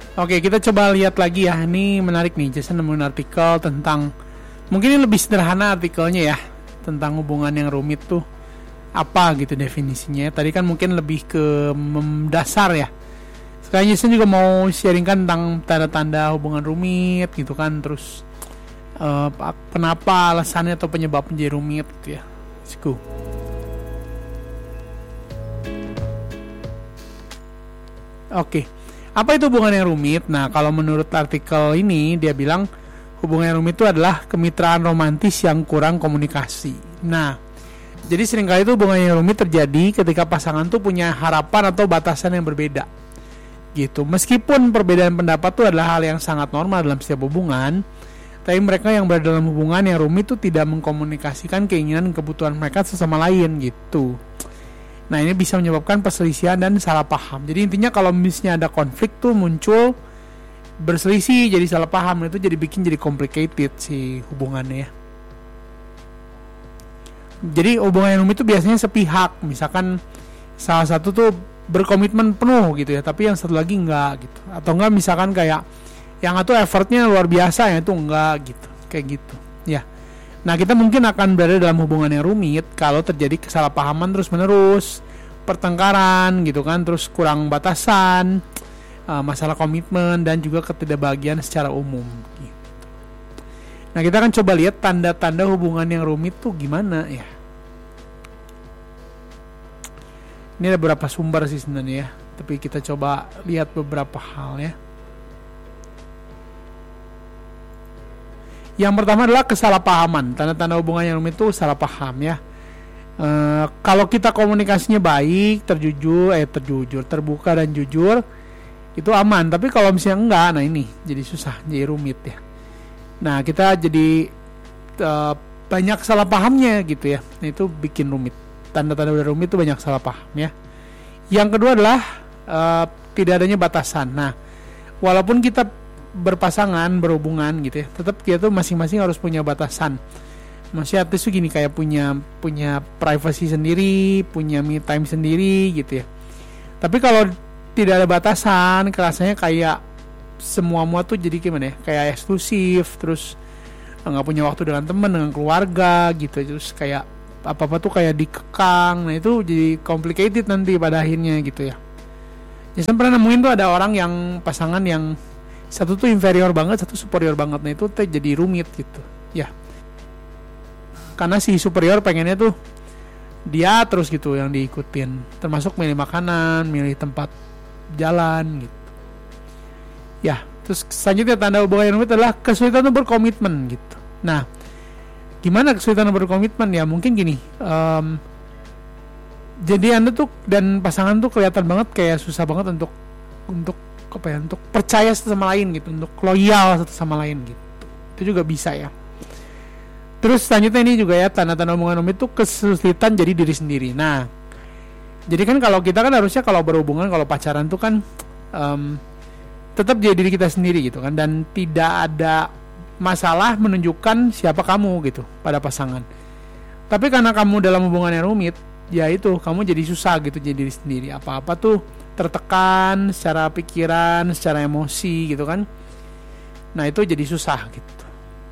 Oke, kita coba lihat lagi ya. Ini menarik nih, Jason nemuin artikel tentang, mungkin ini lebih sederhana artikelnya ya, tentang hubungan yang rumit tuh apa gitu definisinya. Tadi kan mungkin lebih ke mendasar ya. Sekarang Jason juga mau sharingkan tentang tanda-tanda hubungan rumit gitu kan. Terus kenapa alasannya atau penyebab menjadi rumit gitu ya. Let's go. Oke, apa itu hubungan yang rumit? Nah, kalau menurut artikel ini dia bilang hubungan yang rumit itu adalah kemitraan romantis yang kurang komunikasi. Nah, jadi seringkali itu hubungan yang rumit terjadi ketika pasangan tuh punya harapan atau batasan yang berbeda. Gitu. Meskipun perbedaan pendapat itu adalah hal yang sangat normal dalam setiap hubungan, tapi mereka yang berada dalam hubungan yang rumit itu tidak mengkomunikasikan keinginan dan kebutuhan mereka sesama lain gitu. Nah, ini bisa menyebabkan perselisihan dan salah paham. Jadi intinya kalau misalnya ada konflik tuh muncul berselisih, jadi salah paham, itu jadi bikin jadi complicated si hubungannya ya. Jadi hubungan yang rumit itu biasanya sepihak. Misalkan salah satu tuh berkomitmen penuh gitu ya, tapi yang satu lagi enggak gitu. Atau enggak misalkan kayak yang satu effortnya luar biasa, yang itu enggak gitu. Kayak gitu ya. Nah, kita mungkin akan berada dalam hubungan yang rumit kalau terjadi kesalahpahaman terus-menerus, pertengkaran gitu kan, terus kurang batasan, masalah komitmen, dan juga ketidakbahagiaan secara umum gitu. Nah, kita akan coba lihat tanda-tanda hubungan yang rumit tuh gimana ya. Ini ada beberapa sumber sih sebenarnya ya, tapi kita coba lihat beberapa hal ya. Yang pertama adalah kesalahpahaman. Tanda-tanda hubungan yang rumit itu salah paham ya. Kalau kita komunikasinya baik, terbuka dan jujur, itu aman. Tapi kalau misalnya enggak, nah ini jadi susah, jadi rumit ya. Nah, kita jadi banyak salah pahamnya gitu ya. Nah, itu bikin rumit. Tanda-tanda udah rumit itu banyak salah paham ya. Yang kedua adalah tidak adanya batasan. Nah, walaupun kita berpasangan, berhubungan gitu ya, tetap kita tuh masing-masing harus punya batasan. Maksudnya artis tuh gini, kayak punya privacy sendiri, punya me time sendiri gitu ya. Tapi kalau tidak ada batasan, kerasanya kayak semua tuh jadi gimana ya, kayak eksklusif, terus nggak punya waktu dengan teman, dengan keluarga gitu, terus kayak apa-apa tuh kayak dikekang. Nah, itu jadi complicated nanti pada akhirnya gitu ya. Jason pernah nemuin tuh ada orang yang pasangan yang satu tuh inferior banget, satu superior banget. Nah, itu tuh jadi rumit gitu ya, karena si superior pengennya tuh dia terus gitu yang diikutin, termasuk milih makanan, milih tempat jalan gitu ya. Terus selanjutnya tanda hubungan yang rumit adalah kesulitan untuk berkomitmen gitu. Nah, gimana kesulitan untuk berkomitmen ya? Mungkin gini, jadi Anda tuh dan pasangan tuh kelihatan banget kayak susah banget untuk apa ya, untuk percaya satu sama lain gitu, untuk loyal satu sama lain gitu. Itu juga bisa ya. Terus selanjutnya ini juga ya, tanda-tanda hubungan rumit itu kesulitan jadi diri sendiri. Nah, jadi kan kalau kita kan harusnya kalau berhubungan, kalau pacaran tuh kan tetap jadi diri kita sendiri gitu kan, dan tidak ada masalah menunjukkan siapa kamu gitu pada pasangan. Tapi karena kamu dalam hubungan yang rumit, ya itu kamu jadi susah gitu jadi diri sendiri. Apa-apa tuh tertekan secara pikiran, secara emosi gitu kan. Nah, itu jadi susah gitu.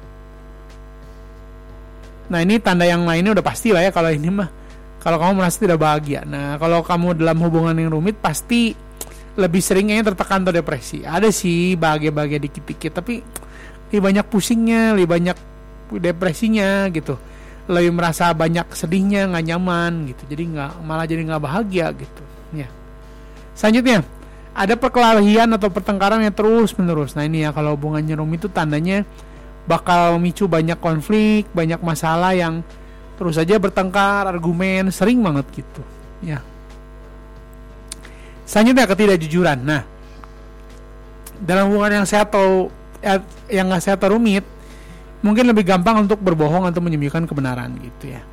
Nah, ini tanda yang lainnya udah pasti lah ya. Kalau ini mah, kalau kamu merasa tidak bahagia. Nah, kalau kamu dalam hubungan yang rumit, pasti lebih seringnya tertekan atau depresi. Ada sih bahagia-bahagia dikit-dikit, tapi lebih banyak pusingnya, lebih banyak depresinya gitu. Lebih merasa banyak sedihnya, nggak nyaman gitu. Jadi malah jadi nggak bahagia gitu ya. Selanjutnya, ada perkelahian atau pertengkaran yang terus menerus. Nah, ini ya, kalau hubungannya rumit itu tandanya bakal memicu banyak konflik, banyak masalah yang terus saja bertengkar, argumen, sering banget gitu ya. Selanjutnya, ketidakjujuran. Nah, dalam hubungan yang sehat atau yang nggak sehat atau rumit, mungkin lebih gampang untuk berbohong atau menyembunyikan kebenaran gitu ya.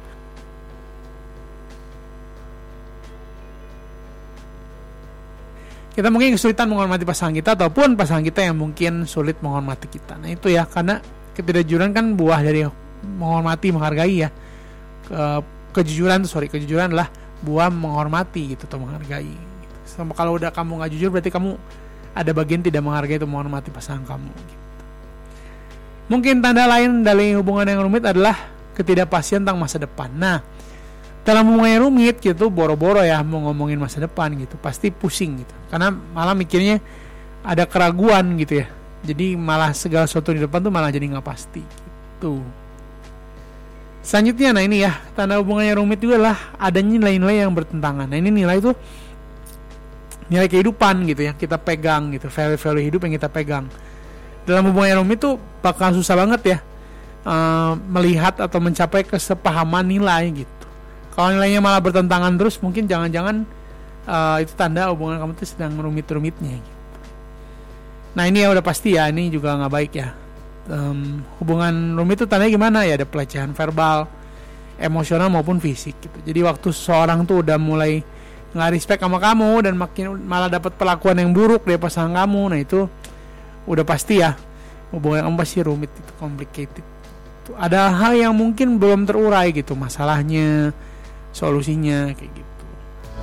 Kita mungkin kesulitan menghormati pasangan kita, ataupun pasangan kita yang mungkin sulit menghormati kita. Nah, itu ya, karena ketidakjujuran kan buah dari menghormati, menghargai ya. Kejujuran adalah buah menghormati gitu atau menghargai gitu. Sama kalau udah kamu nggak jujur, berarti kamu ada bagian tidak menghargai atau menghormati pasangan kamu gitu. Mungkin tanda lain dari hubungan yang rumit adalah ketidakpastian tentang masa depan. Nah, dalam hubungan yang rumit gitu, boro-boro ya mau ngomongin masa depan gitu, pasti pusing gitu. Karena malah mikirnya ada keraguan gitu ya. Jadi malah segala sesuatu di depan tuh malah jadi nggak pasti gitu. Selanjutnya, nah ini ya, tanda hubungan yang rumit juga lah adanya nilai-nilai yang bertentangan. Nah ini nilai itu nilai kehidupan gitu ya, kita pegang gitu, value-value hidup yang kita pegang. Dalam hubungan yang rumit tuh bakal susah banget ya melihat atau mencapai kesepahaman nilai gitu. Kalau nilainya malah bertentangan terus, mungkin jangan-jangan itu tanda hubungan kamu tuh sedang rumit-rumitnya gitu. Nah ini ya udah pasti ya, ini juga nggak baik ya. Hubungan rumit itu tandanya gimana ya? Ada pelecehan verbal, emosional maupun fisik gitu. Jadi waktu seseorang tuh udah mulai nggak respect sama kamu dan makin malah dapat perlakuan yang buruk dari pasangan kamu, nah itu udah pasti ya hubungan kamu pasti rumit, itu complicated. Ada hal yang mungkin belum terurai gitu masalahnya, solusinya kayak gitu.